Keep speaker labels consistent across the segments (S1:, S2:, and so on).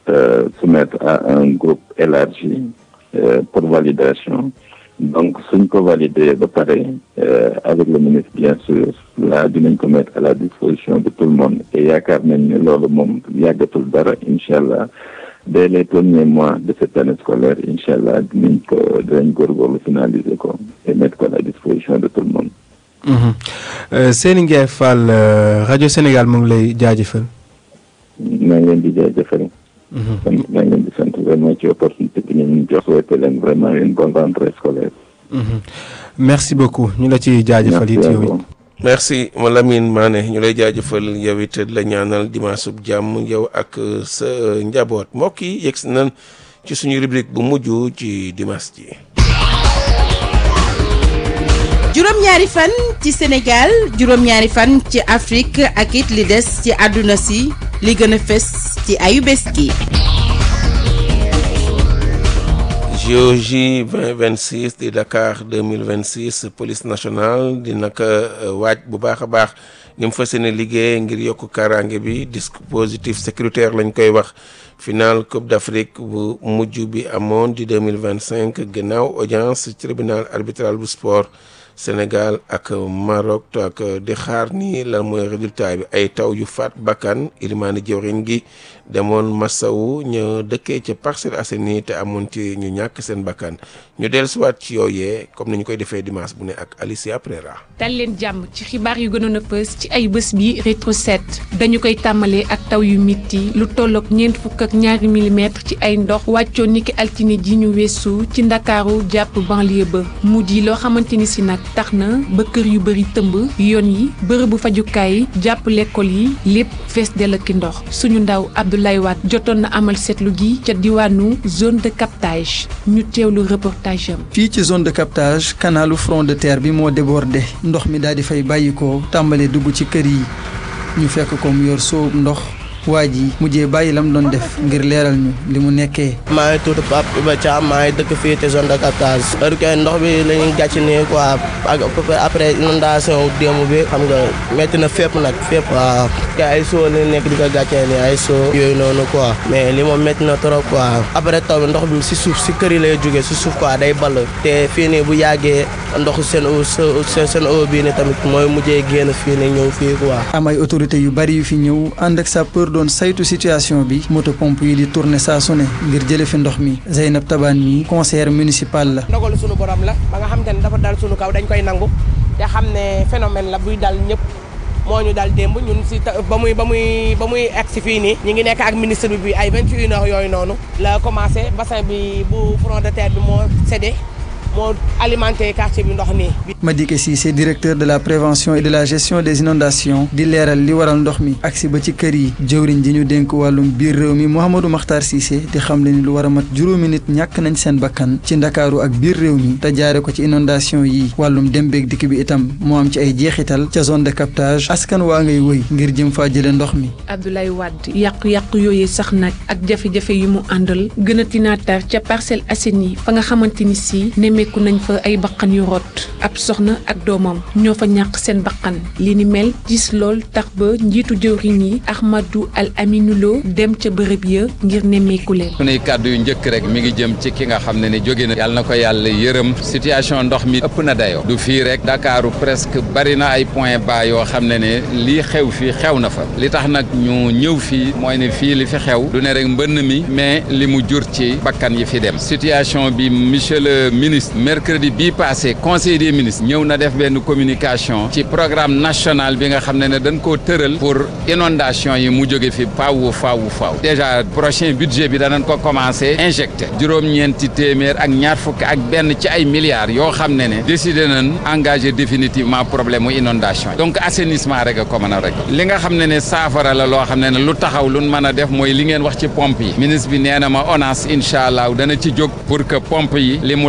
S1: soumettre à un groupe élargi pour validation. Donc suñ ko valider ba pare avec le ministre bien sûr là dinañ ko mettre à la disposition de tout le monde et yaakaar nañ ne loolu moom yàggatul dara incha allah dès les premiers mois de cette année scolaire incha allah dinañ góorgóorlu finaliser ko et mettre ko à la disposition de tout le monde.
S2: Seny Nguer Fall rajo Sénégal mu ngi lay jaajëfal.
S1: maa ngi leen di jaajëfal. maa ngi leen di sant vraiment ci opportunité bi ñu jox souhaité leen vraiment une bonne rentrée scolaire.
S2: merci beaucoup ñu la ci jaajëfal it yow it.
S3: merci Lamine Mané ñu lay jaajëfal yow it la ñaanal dimanche sub jàmm yow ak sa njaboot mbokk yi yegg si nañ ci suñu rubrique bu mujj ci dimanche ji.
S4: juróom-ñaari fan ci Sénégal juróom-ñaari fan ci Afrique ak it li des ci àdduna si li gën a fës ci ayu bés gi.
S3: JOJ 2026 di Dakar 2026 police nationale di naka waaj bu baax a baax ni mu fas yéene liggéey ngir yokk kaaraange bi dispositif sécuritaire lañ koy wax. final Coupe d'Afrique bu mujj bi amoon di 2025 gannaaw audience tribunal arbitral bu sport Sénégal ak Maroc ak di xaar ni lan mooy résultat bi ay taw yu faat bakkan ilimaani jawriñ gi demoon Massawu ñu dëkkee ca Parcelles Assainies te amoon ci ñu ñàkk seen bakkan ñu dellusiwaat ci yooyee comme ni ñu koy defee dimanche bu ne ak Alicia Prera.
S5: dal leen jàmm ci xibaar yu gënoon a fës ci ay bés bi rétro 7 dañu koy tàmbalee ak taw yu mitti lu tolloog 42 millimètres ci ay ndox wàccoo niki altine ji ñu weesu ci Ndakaaru jàpp banlieue ba mu di loo xamante ni si nag tax na ba kër yu bëri tëmb yoon yi bërëbu fajukaay yi jàpp l'école yi lépp fees dell ki ndox suñu ndaw Abdoulaye Wade jotoon na amal seetlu gi ca diwaanu zone de captage ñu teewlu reportage am.
S6: fii ci zone de captage kanalu front de terre bi moo débordé ndox mi daal di fay bàyyikoo tàmbalee dugg ci kër yi ñu fekk ko mu yor soob ndox waa ji mujjee bàyyi lam doon def ngir leeral ñu li mu nekkee.
S7: maa ngi tudd Pape Iba Thiam maa ngi dëkk fii te zone de captage heure que ndox bi la ñuy gàcc nii quoi ak après inondation démb bi xam nga métti na fépp nag fépp waaw te ay soo la nekk di ko gàccee nii ay soo yooyu noonu quoi mais li moom métti na trop quoi après taw bi ndox bi si suuf si kër yi lay jógee si suuf quoi day ball te fii nii bu yàggee ndox seen eau bii nii tamit mooy mujjee génn fii nii ñëw fii quoi.
S6: am ay autorités yu bari yu fi ñëw ànd ak sapeur doon saytu situation bi moto pompe yi di tourner saa su ne ngir jële fi ndox mi Zeynab Taban mi conseillère municipal la.
S8: ndogalu sunu borom la ba nga xam te ne dafa dal sunu kaw dañ koy nangu te xam ne phénomène la buy dal ñëpp moo ñu dal démb ñun si ba muy egg si fii nii ñu ngi nekk ak ministre bi ay 21 heures yooyu noonu la commencé bassin bi bu front de terre bi moo cédé moo alimenté quartier bi ndox nii.
S6: Madické Cissé directeur de la prévention et de la gestion des inondations di leeral li waral ndox mi agsi ba ci kër yi jëwriñ ji ñu dénk wàllum biir réew mi Mouhamadou Makhtar Cissé di xam le ni lu war a mat juróomi nit ñàkk nañ seen bakkan ci ndakaaru ak biir réew mi te jaare ko ci inondation yi wàllum dem beeg dikk bi itam moo am ci ay jeexital ca zone de captage askan waa ngay wëy ngir jëm faa jële ndox mi.
S5: Abdoulaye Wade yàqu-yàqu yooyee sax nag ak jafe-jafe yu mu àndal gën a tinaatar ca Parcelles Assainies fa nga xamante ni si nemmeeku nañ fa ay bakkan yu rot ab soxna ak doomam ñoo fa ñàkk seen bakkan li ni mel gis lool tax ba njiitu jëwriñ yi Ahmadou Al Aminou Lo dem ca bërëb ya ngir nemmeeku leen.
S9: sunuy kàddu yu njëkk rek mi ngi jëm ci ki nga xam ne ni jóge na yàlla na ko yàlla yërëm situation ndox mi ëpp na dayoo du fii rek Dakaaru presque bari na ay point bas yoo xam ne ne lii xew fii xew na fa li tax nag ñu ñëw fii mooy ne fii li fi xew du ne rek mbënn mi mais li mu jur ci bakkan yi fi dem situation bi monsieur le ministre mercredi bii passé conseil des ministres ñëw na def benn communication ci programme national bi nga xam ne dañ koo tëral pour inondation yi mu jóge fi faaw déjà prochain budget bi danañ ko commencé injecté juróom-ñeenti téeméer ak ñaar fukk ak benn ci ay milliards yoo xam ne décidé nañ engagé définitivement problème mu inondation donc assainissement rek a ko mën a rek li nga xam ne saafara la loo xam ne lu taxaw lu mën a def mooy li ngeen wax ci pompe yi ministre bi nee na ma ONAS incha allah dana ci jóg pour que pompe yi li mu laaj ñu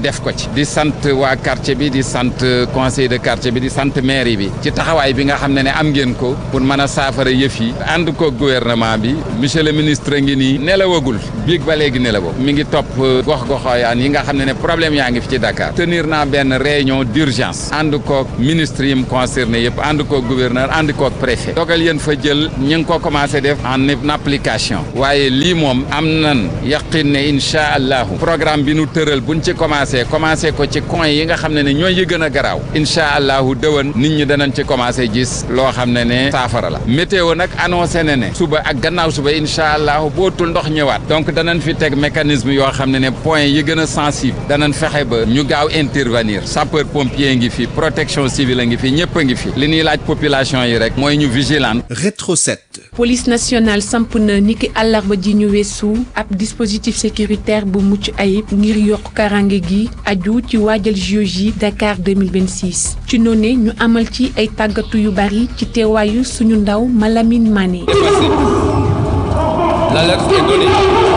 S9: def ko ci di sant waa quartier bi di sant conseil de quartier bi di sant mairie bi ci taxawaay bi nga xam ne am ngeen ko pour mën a saafara yëf yi ànd ko gouvernement bi monsieur le ministre ngi nii nelawagul biig ba léegi nelawoo mi ngi topp gox-goxooyaan yi nga xam ne problème yaa ngi fi ci Dakar tenir naa benn réunion d'urgence ànd koog ministre yi mu concerné yëpp ànd koog gouverneur ànd koog préfet dogal yéen fa jël ñu ngi ko commencé def en application waaye lii moom am nan yaqin ne incha allahu programme bi nu tëral buñ ci commencé ko ci coin yi nga xam ne ñooy yi gën a garaaw incha allahu dëwan nit ñi danañ ci commencé gis loo xam ne saafara la météo nag annoncé na ne suba ak gannaaw suba incha allahu bootul ndox ñëwaat donc danañ fi teg mécanisme yoo xam ne point yi gën a sensible danañ fexe ba ñu gaaw intervenir sapeur pompier ngi fi protection civile a ngi fi ñëpp a ngi fi li ñuy laaj population yi rek mooy ñu vigilant.
S10: Rétro 7.
S5: police nationale samp na niki àllarba ji ñu weesu ab dispositif sécuritaire bu mucc ayib ngir yokk karange gi aju ci waajal JOJ Dakar 2026 ci noone ñu amal ci ay tàggatu yu bari ci teewaayu suñu ndaw Malamine Mané.
S10: L'alerte est donnée.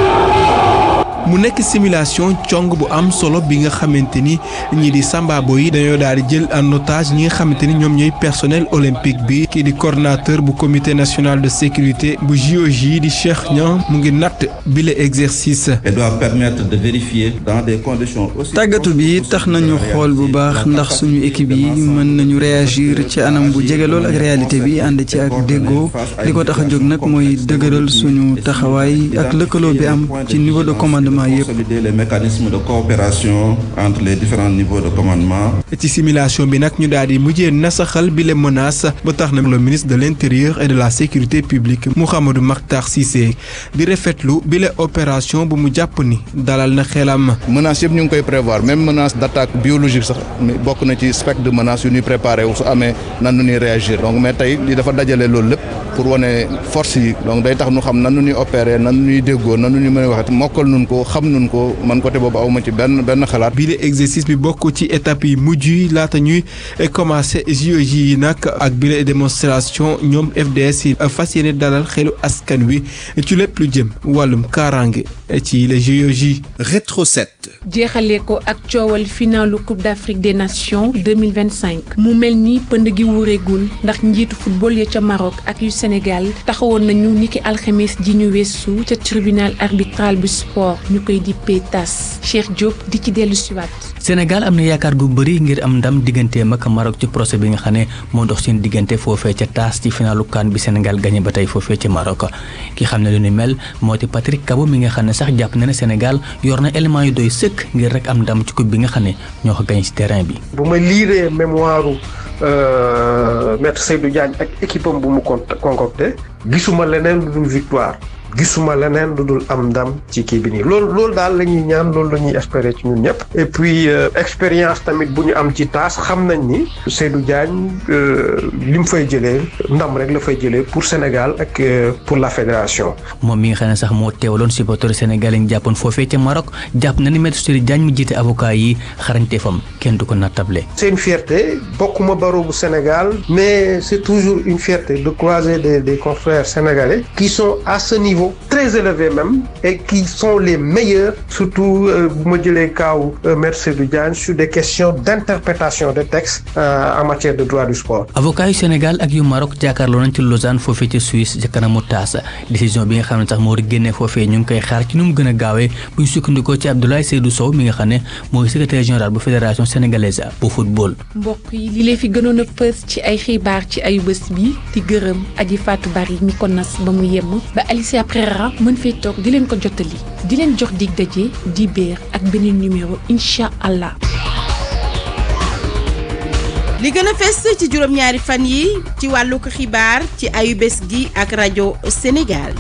S2: mu nekk simulation cong bu am solo bi nga xamante ni ñii di sambaabo yi dañoo daal di jël en otage ñi nga xamante ni ñoom ñooy personnel olympique bi kii di coordonnateur bu comité national de sécurité bu JOJ di Cheikh Niang mu ngi natt bile exercice.
S11: et doit permettre de vérifier dans des conditions aussi.
S6: tàggatu bi tax nañu xool bu baax ndax suñu équipe yi mën nañu réagir ci anam bu jege lool ak réalité bi ànd ci ak déggoo li ko tax a jóg nag mooy dëgëral suñu taxawaay ak lëkkaloo bi am ci niveau de commandement.
S11: consolider les mécanismes de coopération entre les différents niveaux de commandement.
S2: ci simulation bi nag ñu daal di mujjee nasaxal bi les menaces ba tax na le ministre de l'intérieur et de la sécurité publique Mouhamadou Makhtar Cissé di rafetlu bi les opération bu mu jàpp ni dalal na xelam.
S12: menaces yëpp ñu ngi koy prévoir même menace d'attaque biologique sax bokk na ci spectre de menace yu ñuy préparé wu su amee nan nu ñuy réagir donc mais tey li dafa dajale loolu lépp pour wane force yi donc day tax nu xam nan nu ñuy opérer nan nu ñuy déggoo nan nu ñuy mën a waxee mokkal nun ko xam nun ko man côté boobu awma ci benn xalaat.
S2: bii de exercice bi bokk ci étape yi mujj yi laata ñuy commencé JOJ yi nag ak bile démonstration ñoom FDS yi fas yéene dalal xelu askan wi ci lépp lu jëm wàllum kaaraange ci les JOJ.
S10: Rétro 7.
S5: jeexalee ko ak coowal finalu Coupe d'Afrique des Nations 2025 mu mel ni pënd gi wureegul ndax njiitu football ya ca Maroc ak yu Sénégal taxawoon nañu niki alxames ji ñu weesu ca tribunal arbitral bu sport ñu koy dippee TAS Cheikh Diop di ci dellu siwaat.
S13: Sénégal am na yaakaar gu bëri ngir am ndam digganteem ak Maroc ci procès bi nga xam ne moo dox seen diggante foofee ca TAS ci finalu CAN bi Sénégal gagné ba tey foofee ca Maroc ki xam ne lu ni mel moo di Patrick Kabo mi nga xam ne sax jàpp na ne Sénégal yor na élément yu doy sëkk ngir rek am ndam ci coupe bi nga xam ne ñoo ko gagné ci terrain bi.
S14: bu ma liiree mémoire maître Seydou Diagne ak équipe am bu mu concocté gisuma leneen lu dul victoire. gisuma leneen lu dul am ndam ci kii bi nii loolu daal la ñuy ñaan loolu la ñuy espérer ci ñun ñëpp et puis expérience tamit bu ñu am ci TAS xam nañ ni Seydou Diagne li mu fay jëlee ndam rek la fay jëlee pour Sénégal ak pour la fédération.
S13: moom mi nga xam ne sax moo teewaloon supporter Sénégal yi ñu jàppoon foofee ca Maroc jàpp na ni maître Seydou Diagne mu jiite avocat yi xarañteefam kenn du ko nattable.
S14: c'est une fierté bokkuma barreau bu Sénégal mais c'est toujours une fierté de croiser des confrères sénégalais qui sont à ce niveau très élevé même et qui sont les meilleurs surtout bu ma jëlee kaaw maître Seydou Diagne sur des questions d'interprétation des textes en matière de droit du sport.
S13: avocat yu Sénégal ak yu Maroc jàkkaarloo nañ ci Lausanne foofee ca Suisse ca kanamu TAS décision bi nga xam ne sax moo génnee foofee ñu ngi koy xaar ci nu mu gën a gaawee bu ñu sukkandikoo ci Abdoulaye Seydou Sow mi nga xam ne mooy secrétaire général bu fédération sénégalaise bu football.
S5: mbokk yi li leen fi gënoon a pës ci ay xibaar ci ay bés bi di gërëm Aji Fatou Bari mi ko nas ba mu yemm ba Alicia Prera mën fee toog di leen ko jottali di leen jox dig daje di beer ak beneen numéro incha allah.
S4: li gën a fes ci juróom-ñaari fan yi ci wàllu ko xibaar ci ayu bés gi ak rajo Sénégal.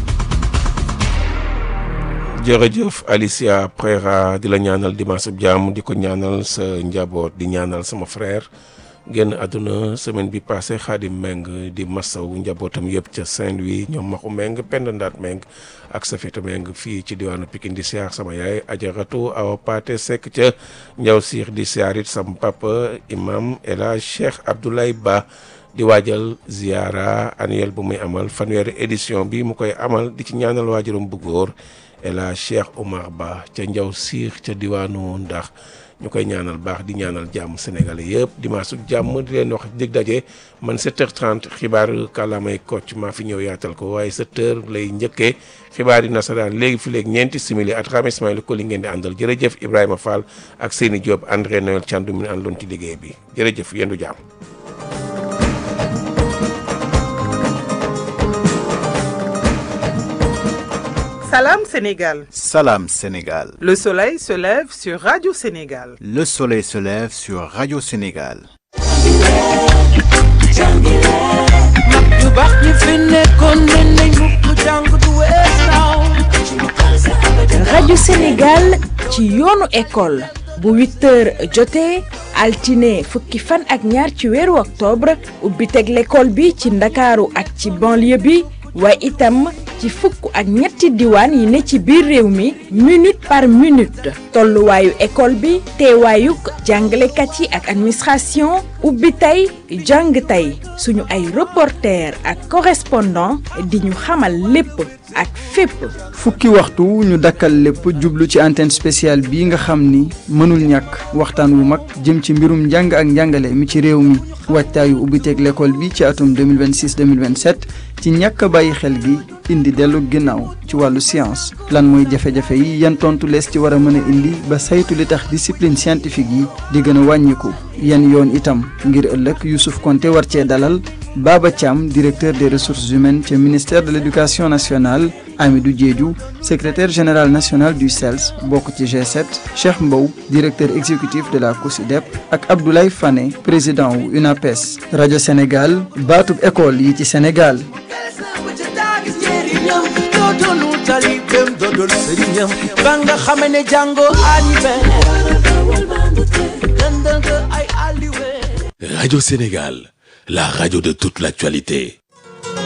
S3: jërëjëf Alicia Prera di la ñaanal dimanche bu jàmm di ko ñaanal sa njaboot di ñaanal sama frère. génn àdduna semaine bi passé Xaadim Meng di masaw njabootam yëpp ca Saint-Louis ñoom Maxu Meng Penda Ndaat Meng ak Safeta Meng fii ci diwaanu Pikine di siyaar sama yaay Ajaratu Awa Paate Seck ca Njaw Siir di siyaar it sama papa imam El Hadj Cheikh Abdoulaye Ba di waajal ziara annuel bu muy amal fanweeri édition bi mu koy amal di ci ñaanal waajuram bu góor El Hadj Cheikh Omar Ba ca Njaw Siir ca diwaanu Ndax ñu koy ñaanal baax di ñaanal jàmm sénégalais yëpp dimanche ak jàmm di leen wax dig daje man 7h30 xibaar kàllaamay Kocc maa fi ñëw yaatal ko waaye 7h lay njëkkee xibaar yi nasaraan léegi fi léegi ñeenti simili at xam Ismaïla Koli ngeen di àndal jërëjëf Ibrahima Fall ak Seyni Diop André Noël Thiandoum mi àndoon ci liggéey bi jërëjëf yendu jàmm.
S15: Salam Sénégal.
S16: Salam Sénégal.
S15: Le soleil se lève sur Radio Sénégal.
S16: Le soleil se lève sur Radio Sénégal.
S17: Radio Sénégal ci yoonu école bu 8h jotee altine fukki fan ak ñaar ci weeru octobre ubbi teg l'école bi ci Ndakaaru ak ci banlieue bi waaye itam ci fukk ak ñetti diwaan yi ne ci biir réew mi minute par minute tolluwaayu école bi teewaayuk jàngalekat yi ak administration ubbi tey jàng tey suñu ay reporter ak correspondant di ñu xamal lépp ak fépp.
S6: fukki waxtu ñu dakkal lépp jublu ci antenne spéciale bii nga xam ni mënul ñàkk waxtaan wu mag jëm ci mbirum njàng ak njàngale mi ci réew mi waajtaayu ubbiteeg l'école bi ci atum 2026-2027 ci ñàkk a bàyyi xel gi indi dellu ginnaaw ci wàllu science lan mooy jafe-jafe yi yan tontu lees ci war a mën a indi ba saytu li tax discipline scientifique yi di gën a wàññiku yan yoon itam ngir ëllëg Youssouf Konté war cee dalal Baba Thiam directeur des ressources humaines ca ministère de l'éducation nationale Amidou Diédhiou secrétaire général national du CELS bokk ci G7 Cheikh Mbow directeur exécutif de la COSYDEP ak Abdoulaye Fane président wu UNAPES rajo Sénégal baatub école yi ci Sénégal.
S18: Radio Sénégal, la radio de toute l'actualité.